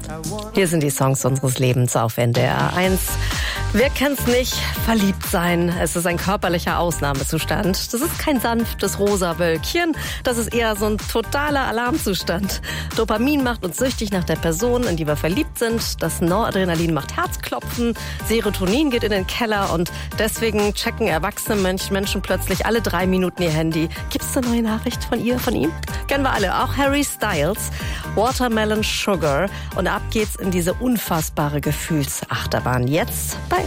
Hier sind die Songs unseres Lebens auf NDR 1. Wer kennt's nicht? Verliebt sein. Es ist ein körperlicher Ausnahmezustand. Das ist kein sanftes rosa Wölkchen. Das ist eher so ein totaler Alarmzustand. Dopamin macht uns süchtig nach der Person, in die wir verliebt sind. Das Noradrenalin macht Herzklopfen. Serotonin geht in den Keller und deswegen checken erwachsene Menschen plötzlich alle 3 Minuten ihr Handy. Gibt's eine neue Nachricht von ihm? Kennen wir alle. Auch Harry Styles. Watermelon Sugar. Und ab geht's in diese unfassbare Gefühlsachterbahn. Jetzt bei